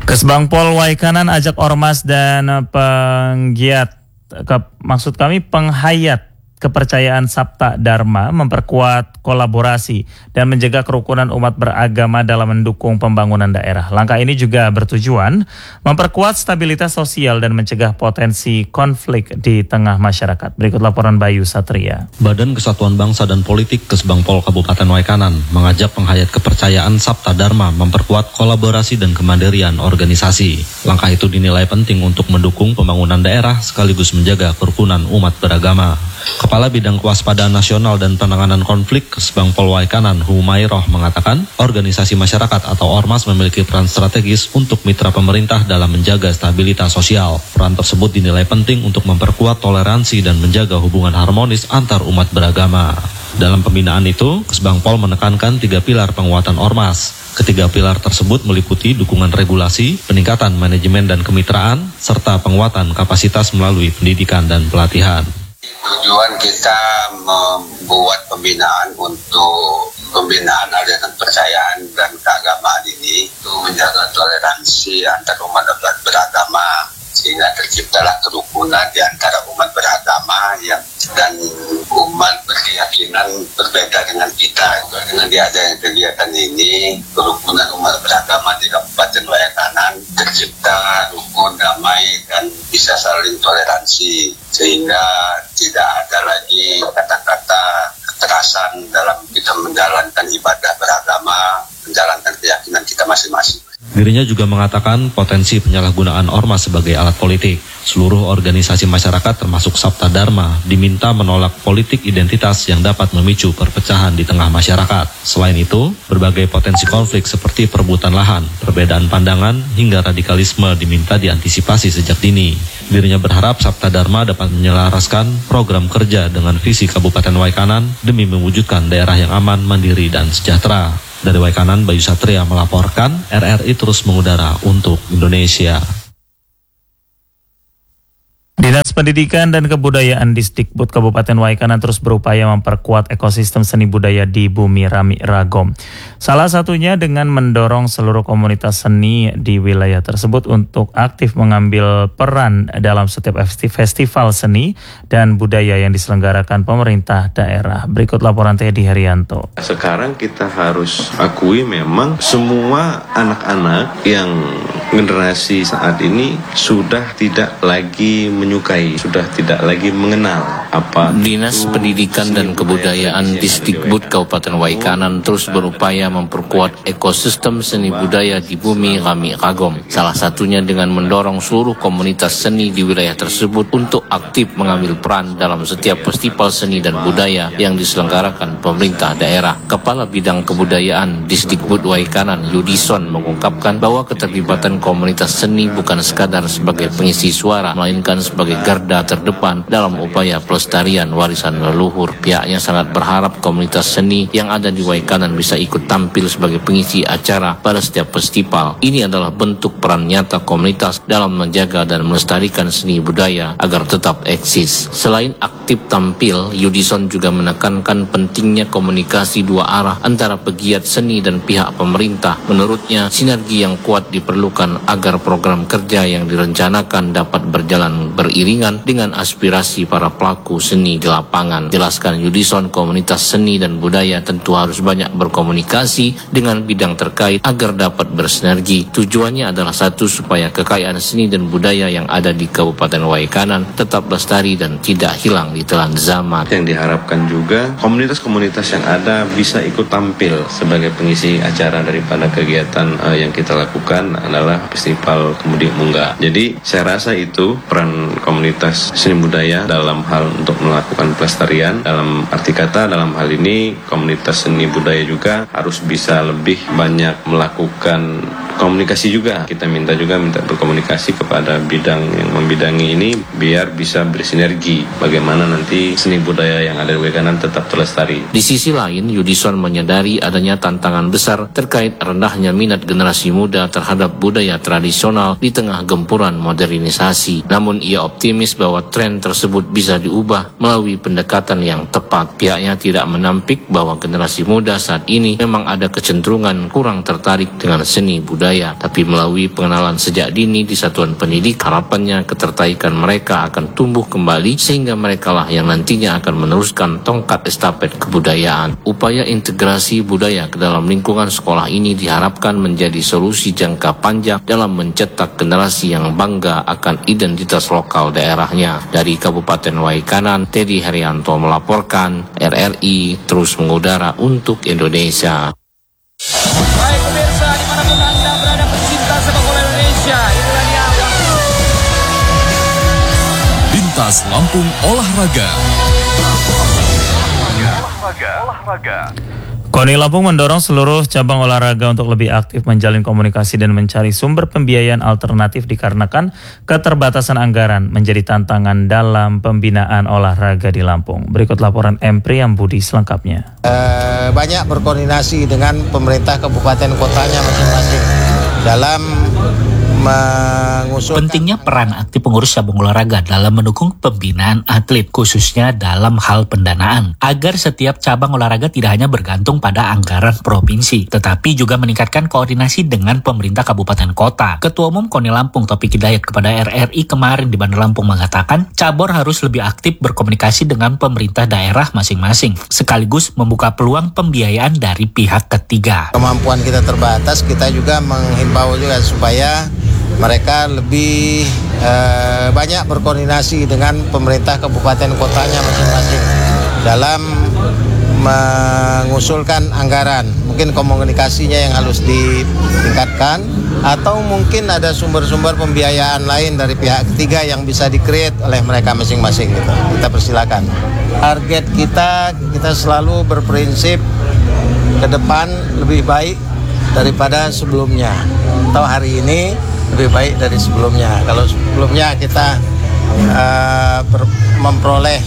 Kesbangpol Waikanan ajak ormas dan penggiat, penghayat kepercayaan Sabta Dharma memperkuat kolaborasi dan menjaga kerukunan umat beragama dalam mendukung pembangunan daerah. Langkah ini juga bertujuan memperkuat stabilitas sosial dan mencegah potensi konflik di tengah masyarakat. Berikut laporan Bayu Satria. Badan Kesatuan Bangsa dan Politik Kesbangpol Kabupaten Waikanan mengajak penghayat kepercayaan Sabta Dharma memperkuat kolaborasi dan kemandirian organisasi. Langkah itu dinilai penting untuk mendukung pembangunan daerah sekaligus menjaga kerukunan umat beragama. Kepala Bidang Kewaspadaan Nasional dan Penanganan Konflik Kesbangpol Waikanan Humairoh mengatakan organisasi masyarakat atau ormas memiliki peran strategis untuk mitra pemerintah dalam menjaga stabilitas sosial. Peran tersebut dinilai penting untuk memperkuat toleransi dan menjaga hubungan harmonis antar umat beragama. Dalam pembinaan itu, Kesbangpol menekankan 3 pilar penguatan ormas. Ketiga pilar tersebut meliputi dukungan regulasi, peningkatan manajemen dan kemitraan, serta penguatan kapasitas melalui pendidikan dan pelatihan. Tujuan kita membuat pembinaan untuk pembinaan aliran kepercayaan dan keagamaan ini untuk menjaga toleransi antar umat beragama sehingga terciptalah kerukunan di antara umat beragama dan umat berkeyakinan berbeda dengan kita. Dengan diadakan kegiatan ini, kerukunan umat beragama di Kabupaten Waikanan tercipta rukun, damai, dan bisa saling toleransi sehingga tidak ada lagi kata-kata kekerasan dalam kita menjalankan ibadah beragama, menjalankan keyakinan kita masing-masing. Dirinya juga mengatakan potensi penyalahgunaan ormas sebagai alat politik. Seluruh organisasi masyarakat termasuk Sabta Dharma diminta menolak politik identitas yang dapat memicu perpecahan di tengah masyarakat. Selain itu, berbagai potensi konflik seperti perebutan lahan, perbedaan pandangan, hingga radikalisme diminta diantisipasi sejak dini. Dirinya berharap Sabta Dharma dapat menyelaraskan program kerja dengan visi Kabupaten Waikanan demi mewujudkan daerah yang aman, mandiri, dan sejahtera. Dari Waikanan, Bayu Satria melaporkan, RRI terus mengudara untuk Indonesia. Dinas Pendidikan dan Kebudayaan Disdikbud Kabupaten Waikanan terus berupaya memperkuat ekosistem seni budaya di Bumi Rami Ragom. Salah satunya dengan mendorong seluruh komunitas seni di wilayah tersebut untuk aktif mengambil peran dalam setiap festival seni dan budaya yang diselenggarakan pemerintah daerah. Berikut laporan Teddy Herianto. Sekarang kita harus akui memang semua anak-anak yang generasi saat ini sudah tidak lagi menyukai, sudah tidak lagi mengenal apa. Dinas Pendidikan dan Kebudayaan Disdikbud Kabupaten Waikanan terus berupaya memperkuat ekosistem seni budaya di Bumi Rami Ragom. Salah satunya dengan mendorong seluruh komunitas seni di wilayah tersebut untuk aktif mengambil peran dalam setiap festival seni dan budaya yang diselenggarakan pemerintah daerah. Kepala Bidang Kebudayaan Disdikbud Waikanan Yudison mengungkapkan bahwa keterlibatan komunitas seni bukan sekadar sebagai pengisi suara, melainkan sebagai garda terdepan dalam upaya pelestarian warisan leluhur. Pihaknya sangat berharap komunitas seni yang ada di Waikanan bisa ikut tampil sebagai pengisi acara pada setiap festival. Ini adalah bentuk peran nyata komunitas dalam menjaga dan melestarikan seni budaya agar tetap eksis. Selain aktif tampil, Yudison juga menekankan pentingnya komunikasi dua arah antara pegiat seni dan pihak pemerintah. Menurutnya, sinergi yang kuat diperlukan agar program kerja yang direncanakan dapat berjalan beriringan dengan aspirasi para pelaku seni di lapangan. Jelaskan Yudison, komunitas seni dan budaya tentu harus banyak berkomunikasi dengan bidang terkait agar dapat bersinergi. Tujuannya adalah satu, supaya kekayaan seni dan budaya yang ada di Kabupaten Waikanan tetap lestari dan tidak hilang di telan zaman. Yang diharapkan juga komunitas-komunitas yang ada bisa ikut tampil sebagai pengisi acara daripada kegiatan yang kita lakukan adalah Festival Kemudi Munggah. Jadi saya rasa itu peran komunitas seni budaya dalam hal untuk melakukan pelestarian. Dalam arti kata, dalam hal ini komunitas seni budaya juga harus bisa lebih banyak melakukan komunikasi juga. Kita minta berkomunikasi kepada bidang yang membidangi ini biar bisa bersinergi bagaimana nanti seni budaya yang ada di Waikanan tetap terlestari. Di sisi lain, Yudison menyadari adanya tantangan besar terkait rendahnya minat generasi muda terhadap budaya budaya tradisional di tengah gempuran modernisasi. Namun ia optimis bahwa tren tersebut bisa diubah melalui pendekatan yang tepat. Pihaknya tidak menampik bahwa generasi muda saat ini memang ada kecenderungan kurang tertarik dengan seni budaya, tapi melalui pengenalan sejak dini di satuan pendidik, harapannya ketertarikan mereka akan tumbuh kembali sehingga merekalah yang nantinya akan meneruskan tongkat estafet kebudayaan. Upaya integrasi budaya ke dalam lingkungan sekolah ini diharapkan menjadi solusi jangka panjang dalam mencetak generasi yang bangga akan identitas lokal daerahnya. Dari Kabupaten Waikanan, Teddy Herianto melaporkan, RRI terus mengudara untuk Indonesia. Baik pemirsa, dimanapun Anda berada pecinta sepak bola Indonesia, inilah dia Lintas Lampung Olahraga. KONI Lampung mendorong seluruh cabang olahraga untuk lebih aktif menjalin komunikasi dan mencari sumber pembiayaan alternatif dikarenakan keterbatasan anggaran menjadi tantangan dalam pembinaan olahraga di Lampung. Berikut laporan M. Priyambudi selengkapnya. Banyak berkoordinasi dengan pemerintah kabupaten kotanya masing-masing dalam mengusulkan. Pentingnya peran aktif pengurus cabang olahraga dalam mendukung pembinaan atlet, khususnya dalam hal pendanaan, agar setiap cabang olahraga tidak hanya bergantung pada anggaran provinsi, tetapi juga meningkatkan koordinasi dengan pemerintah kabupaten kota. Ketua Umum KONI Lampung Taufik Hidayat kepada RRI kemarin di Bandar Lampung mengatakan, cabur harus lebih aktif berkomunikasi dengan pemerintah daerah masing-masing, sekaligus membuka peluang pembiayaan dari pihak ketiga. Kemampuan kita terbatas, kita juga menghimbau juga supaya mereka lebih banyak berkoordinasi dengan pemerintah kabupaten kotanya masing-masing dalam mengusulkan anggaran. Mungkin komunikasinya yang harus ditingkatkan, atau mungkin ada sumber-sumber pembiayaan lain dari pihak ketiga yang bisa di-create oleh mereka masing-masing gitu. Kita persilakan. Target kita selalu berprinsip ke depan lebih baik daripada sebelumnya. Atau hari ini lebih baik dari sebelumnya. Kalau sebelumnya kita memperoleh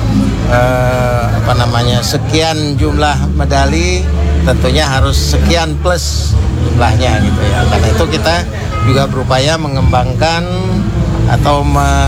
sekian jumlah medali, tentunya harus sekian plus jumlahnya gitu ya. Karena itu kita juga berupaya mengembangkan atau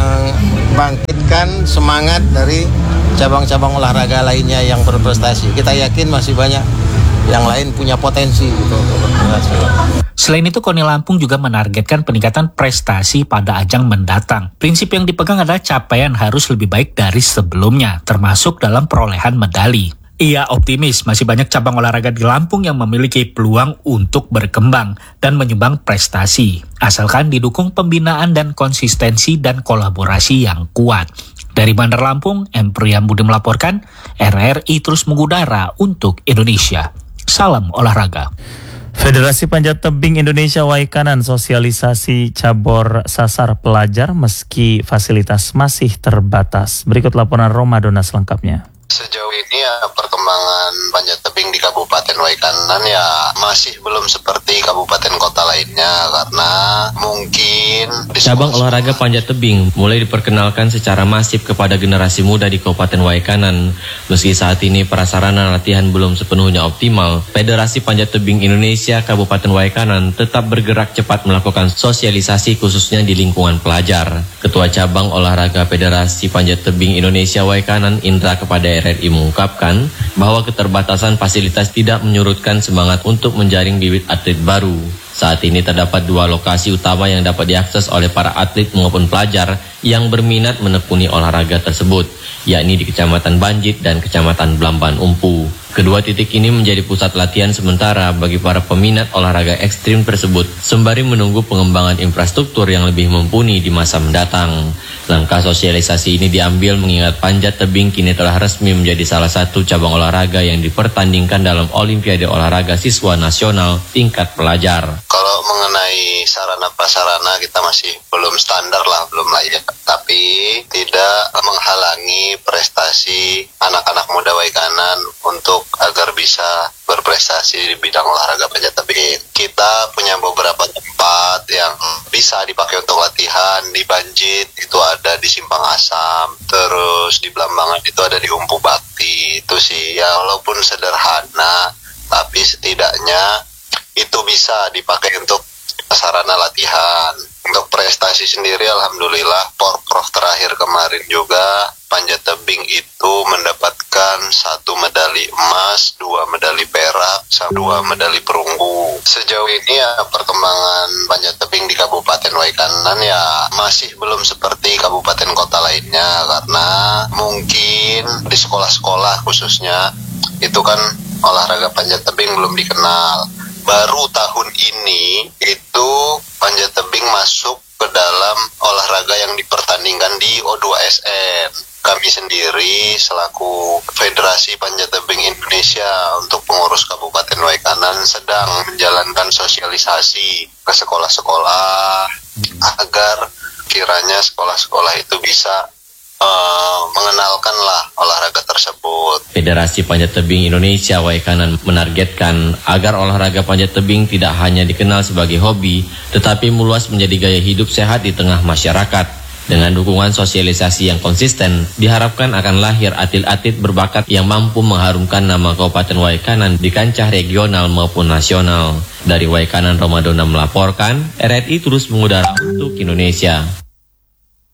membangkitkan semangat dari cabang-cabang olahraga lainnya yang berprestasi. Kita yakin masih banyak yang lain punya potensi gitu untuk berprestasi. Selain itu, KONI Lampung juga menargetkan peningkatan prestasi pada ajang mendatang. Prinsip yang dipegang adalah capaian harus lebih baik dari sebelumnya, termasuk dalam perolehan medali. Ia optimis masih banyak cabang olahraga di Lampung yang memiliki peluang untuk berkembang dan menyumbang prestasi, asalkan didukung pembinaan dan konsistensi dan kolaborasi yang kuat. Dari Bandar Lampung, M. Priyambudi melaporkan, RRI terus mengudara untuk Indonesia. Salam olahraga. Federasi Panjat Tebing Indonesia Waikanan sosialisasi cabur sasar pelajar meski fasilitas masih terbatas. Berikut laporan Romadona selengkapnya. Sejauh ini ya perkembangan panjat tebing di Kabupaten Waikanan ya masih belum seperti kabupaten kota lainnya, karena mungkin cabang olahraga panjat tebing mulai diperkenalkan secara masif kepada generasi muda di Kabupaten Waikanan. Meski saat ini prasarana latihan belum sepenuhnya optimal, Federasi Panjat Tebing Indonesia Kabupaten Waikanan tetap bergerak cepat melakukan sosialisasi khususnya di lingkungan pelajar. Ketua Cabang Olahraga Federasi Panjat Tebing Indonesia Waikanan Indra kepada RRI mengungkapkan bahwa keterbatasan fasilitas tidak menyurutkan semangat untuk menjaring bibit atlet baru. Saat ini terdapat 2 lokasi utama yang dapat diakses oleh para atlet maupun pelajar yang berminat menekuni olahraga tersebut, yakni di Kecamatan Banjit dan Kecamatan Blamban Umpu. Kedua titik ini menjadi pusat latihan sementara bagi para peminat olahraga ekstrim tersebut, sembari menunggu pengembangan infrastruktur yang lebih mumpuni di masa mendatang. Langkah sosialisasi ini diambil mengingat panjat tebing kini telah resmi menjadi salah satu cabang olahraga yang dipertandingkan dalam Olimpiade Olahraga Siswa Nasional tingkat pelajar. Kalau mengenai sarana prasarana kita masih belum standar lah, belum layak. Tapi tidak menghalangi prestasi anak-anak muda Waikanan untuk agar bisa berprestasi di bidang olahraga panjat tebing. Kita punya beberapa tempat yang bisa dipakai untuk latihan. Di Banjit itu ada di Simpang Asam, terus di Blambangan itu ada di Umpu Bakti. Itu sih ya, walaupun sederhana, tapi setidaknya itu bisa dipakai untuk sarana latihan. Untuk prestasi sendiri alhamdulillah Porprov terakhir kemarin juga panjat tebing itu mendapatkan 1 medali emas, 2 medali perak, 2 medali perunggu. Sejauh ini ya perkembangan panjat tebing di Kabupaten Waikanan ya masih belum seperti kabupaten kota lainnya, karena mungkin di sekolah-sekolah khususnya itu kan olahraga panjat tebing belum dikenal. Baru tahun ini itu panjat tebing masuk ke dalam olahraga yang dipertandingkan di O2SN. Kami sendiri selaku Federasi Panjat Tebing Indonesia untuk pengurus Kabupaten Waikanan sedang menjalankan sosialisasi ke sekolah-sekolah agar kiranya sekolah-sekolah itu bisa mengenalkanlah olahraga tersebut. Federasi Panjat Tebing Indonesia Waikanan menargetkan agar olahraga panjat tebing tidak hanya dikenal sebagai hobi, tetapi meluas menjadi gaya hidup sehat di tengah masyarakat. Dengan dukungan sosialisasi yang konsisten, diharapkan akan lahir atlet-atlet berbakat yang mampu mengharumkan nama Kabupaten Waikanan di kancah regional maupun nasional. Dari Waikanan, Ramadan melaporkan, RRI terus mengudara untuk Indonesia.